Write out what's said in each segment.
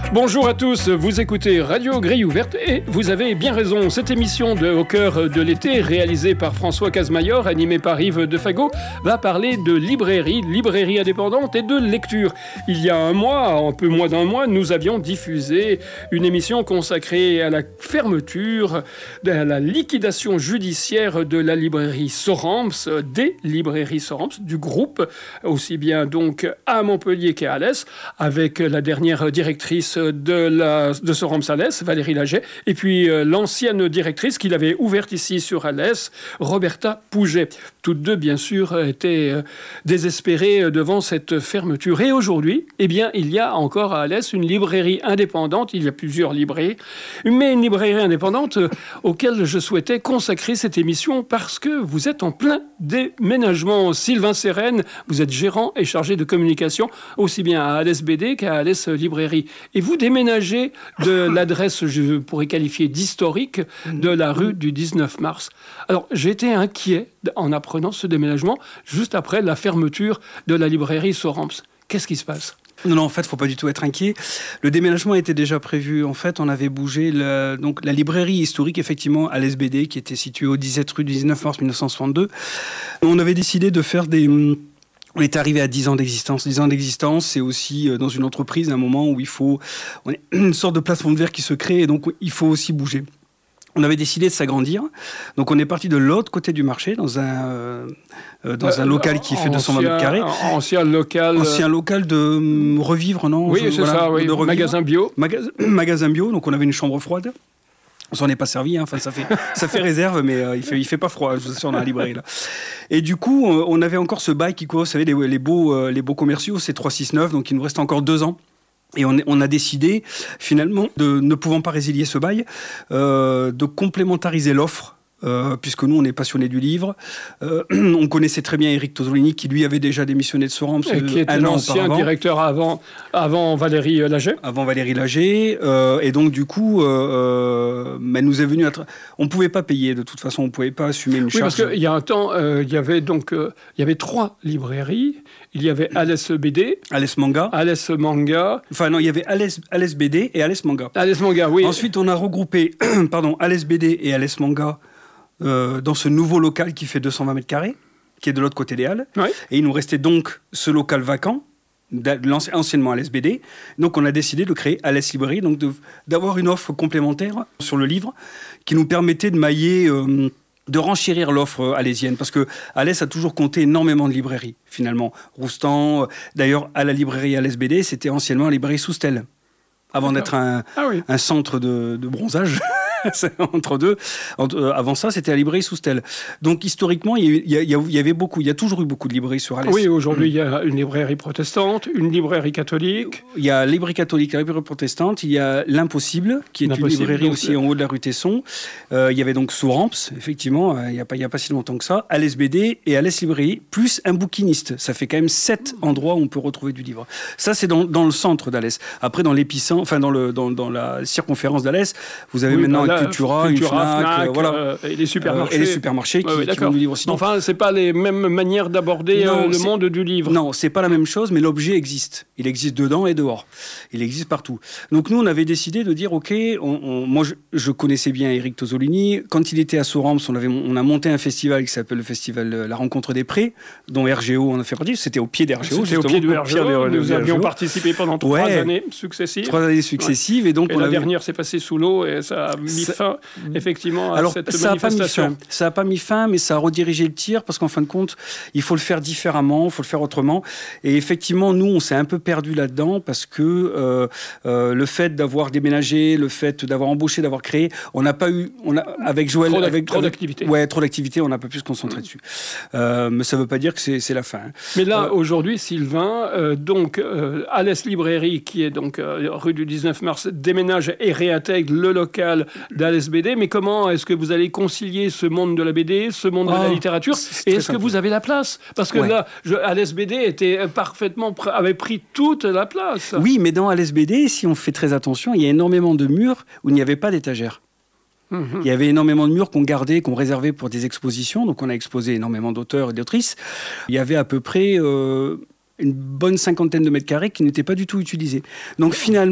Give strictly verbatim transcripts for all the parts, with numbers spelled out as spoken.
Bonjour à tous, vous écoutez Radio Grille Ouverte et vous avez bien raison. Cette émission de Au cœur de l'été, réalisée par François Casemayor, animée par Yves Defago, va parler de librairie, librairie indépendante et de lecture. Il y a un mois, un peu moins d'un mois, nous avions diffusé une émission consacrée à la fermeture, à la liquidation judiciaire de la librairie Sorams, des librairies Sorams, du groupe, aussi bien donc à Montpellier qu'à Alès, avec la dernière directrice de, la, de Sorams Alès, Valérie Laget, et puis euh, l'ancienne directrice qui l'avait ouverte ici sur Alès, Roberta Pouget. Toutes deux, bien sûr, étaient euh, désespérées devant cette fermeture. Et aujourd'hui, eh bien, il y a encore à Alès une librairie indépendante, il y a plusieurs librairies, mais une librairie indépendante euh, auquel je souhaitais consacrer cette émission parce que vous êtes en plein déménagement. Sylvain Sérène, vous êtes gérant et chargé de communication, aussi bien à Alès B D qu'à Alès Librairie. Et vous déménagez de l'adresse, je pourrais qualifier d'historique, de la rue du dix-neuf mars. Alors, j'ai été inquiet en apprenant ce déménagement juste après la fermeture de la librairie Sorams. Qu'est-ce qui se passe ? Non, non, en fait, il ne faut pas du tout être inquiet. Le déménagement était déjà prévu. En fait, on avait bougé le, donc, la librairie historique, effectivement, à l'S B D, qui était située au dix-sept rue du dix-neuf mars mille neuf cent soixante-deux. On avait décidé de faire des... On est arrivé à dix ans d'existence. dix ans d'existence, c'est aussi, dans une entreprise, un moment où il faut... On est une sorte de plafond de verre qui se crée, et donc il faut aussi bouger. On avait décidé de s'agrandir, donc on est parti de l'autre côté du marché, dans un, euh, dans euh, un local qui fait deux cent vingt mètres carrés. Ancien local... Ancien local de euh, Revivre, non ? Oui, je, c'est voilà, ça, oui. Magasin bio. Maga- magasin bio, donc on avait une chambre froide. On s'en est pas servi, hein. Enfin, ça fait, ça fait réserve, mais euh, il fait, il fait pas froid, je vous assure, dans la librairie, là. Et du coup, euh, on avait encore ce bail qui, quoi, vous savez, les, les, beaux, euh, les beaux commerciaux, c'est trois cent soixante-neuf, donc il nous reste encore deux ans. Et on, on a décidé, finalement, de ne pouvant pas résilier ce bail, euh, de complémentariser l'offre. Euh, puisque nous, on est passionnés du livre. Euh, on connaissait très bien Éric Tosolini, qui lui avait déjà démissionné de Sorams et qui était l'ancien directeur avant, avant Valérie Laget. Avant Valérie Laget. Euh, et donc, du coup, euh, euh, nous est venu... Tra- on ne pouvait pas payer, de toute façon, on ne pouvait pas assumer une oui, charge. Oui, parce qu'il y a un temps, euh, il y avait donc euh, il y avait trois librairies. Il y avait Alès B D. Alès Manga. Alès Manga. Enfin, non, il y avait Alès, Alès B D et Alès Manga. Alès Manga, oui. Ensuite, on a regroupé pardon, Alès B D et Alès Manga Euh, dans ce nouveau local qui fait deux cent vingt mètres carrés, qui est de l'autre côté des Halles. Oui. Et il nous restait donc ce local vacant, anciennement Alès B D. Donc on a décidé de créer Alès Librairie, donc de, d'avoir une offre complémentaire sur le livre qui nous permettait de mailler, euh, de renchérir l'offre alésienne. Parce que Alès a toujours compté énormément de librairies, finalement. Roustan, euh, d'ailleurs, à la librairie Alès B D, c'était anciennement la librairie Soustel, avant D'accord. d'être un, ah oui. un centre de, de bronzage. entre deux. Entre, euh, avant ça, c'était la librairie Soustel. Donc, historiquement, il y, y, y, y avait beaucoup, il y a toujours eu beaucoup de librairies sur Alès. Oui, aujourd'hui, il mmh. y a une librairie protestante, une librairie catholique. Il y a la librairie catholique, la librairie protestante. Il y a l'Impossible, qui est L'Impossible, une librairie donc, aussi en haut de la rue Tesson. Euh, il y avait donc Sorams, effectivement, euh, il n'y a, a pas si longtemps que ça. Alès B D et Alès Librairie, plus un bouquiniste. Ça fait quand même sept endroits où on peut retrouver du livre. Ça, c'est dans, dans le centre d'Alès. Après, dans l'épicentre, enfin, dans, le, dans, dans la circonférence d'Alès, vous avez oui, maintenant la, Cultura, Cultura, une Fnac, Fnac, euh, voilà. euh, et les supermarchés. Euh, et les supermarchés qui, ouais, ouais, qui vendent du livre aussi. Enfin, c'est pas les mêmes manières d'aborder non, euh, le monde du livre. Non, c'est pas la même chose, mais l'objet existe. Il existe dedans et dehors. Il existe partout. Donc nous, on avait décidé de dire, ok, on, on, moi, je, je connaissais bien Éric Tosolini. Quand il était à Sorams, on, avait, on a monté un festival qui s'appelle le festival La Rencontre des Prés, dont R G O en a fait partie. C'était au pied d'R G O. C'était au pied de R G O. Nous avions participé pendant trois ouais, années successives. Trois années successives. Ouais. Et donc, et on la avait... dernière s'est passée sous l'eau et ça a mis ça... fin, effectivement, à Alors, cette ça manifestation. A pas mis fin. Ça n'a pas mis fin, mais ça a redirigé le tir parce qu'en fin de compte, il faut le faire différemment, il faut le faire autrement. Et effectivement, nous, on s'est un peu perdu là-dedans parce que euh, euh, le fait d'avoir déménagé, le fait d'avoir embauché, d'avoir créé, on n'a pas eu, on a, avec Joël, trop, avec trop d'activité. Ouais, trop d'activité, on n'a pas pu se concentrer mmh. dessus. Euh, mais ça ne veut pas dire que c'est, c'est la fin. Mais là, euh, aujourd'hui, Sylvain, euh, donc euh, Alès Librairie, qui est donc euh, rue du dix-neuf mars, déménage et réintègre le local d'Alès B D. Mais comment est-ce que vous allez concilier ce monde de la B D, ce monde oh, de la littérature, et est-ce que vous avez la place ? Parce que ouais. là, je, Alès B D était parfaitement, avait pris toute la place. Oui, mais dans Alès B D, si on fait très attention, il y a énormément de murs où il n'y avait pas d'étagères. Mmh. Il y avait énormément de murs qu'on gardait, qu'on réservait pour des expositions. Donc on a exposé énormément d'auteurs et d'autrices. Il y avait à peu près euh, une bonne cinquantaine de mètres carrés qui n'étaient pas du tout utilisés. Donc finalement,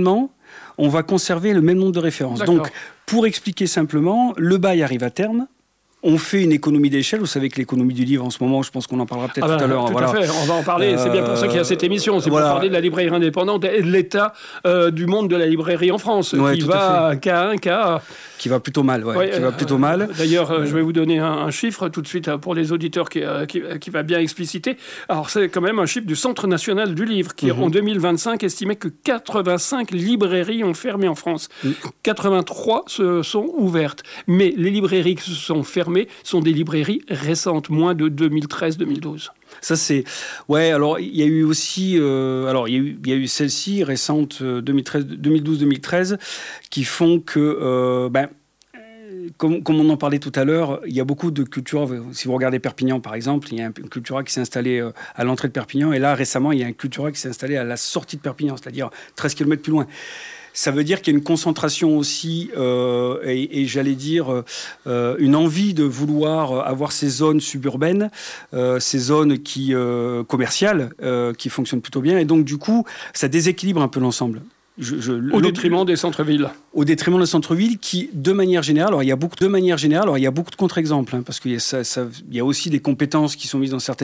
on va conserver le même nombre de références. D'accord. Donc, pour expliquer simplement, le bail arrive à terme. On fait une économie d'échelle. Vous savez que l'économie du livre, en ce moment, je pense qu'on en parlera peut-être Ah ben, tout à l'heure. Tout voilà. à fait, on va en parler. Euh, c'est bien pour ça qu'il y a cette émission. C'est voilà. pour parler de la librairie indépendante et de l'état euh, du monde de la librairie en France, ouais, qui va cas un cas. Qui va plutôt mal, ouais, ouais, qui va plutôt euh, mal. D'ailleurs, euh, je vais vous donner un, un chiffre tout de suite pour les auditeurs qui, euh, qui, qui va bien expliciter. Alors, c'est quand même un chiffre du Centre national du livre qui, mm-hmm. en deux mille vingt-cinq, estimait que quatre-vingt-cinq librairies ont fermé en France. Mm. quatre-vingt-trois se sont ouvertes. Mais les librairies qui se sont fermées sont des librairies récentes, moins de deux mille treize deux mille douze. Ça, c'est... Ouais, alors, il y a eu aussi... Euh, alors, il y a eu, il y a eu celle-ci, récente, euh, deux mille treize, deux mille douze deux mille treize, qui font que... Euh, ben, comme, comme on en parlait tout à l'heure, il y a beaucoup de Cultura. Si vous regardez Perpignan, par exemple, il y a un Cultura qui s'est installé euh, à l'entrée de Perpignan. Et là, récemment, il y a un Cultura qui s'est installé à la sortie de Perpignan, c'est-à-dire treize kilomètres plus loin. Ça veut dire qu'il y a une concentration aussi, euh, et, et j'allais dire euh, une envie de vouloir avoir ces zones suburbaines, euh, ces zones qui, euh, commerciales euh, qui fonctionnent plutôt bien. Et donc, du coup, ça déséquilibre un peu l'ensemble. Je, je, au détriment des centres-villes. Au détriment des centres-villes qui, de manière générale, alors il y a beaucoup de manière générale, alors il y a beaucoup de contre-exemples, hein, parce qu'il y a, ça, ça, il y a aussi des compétences qui sont mises dans certaines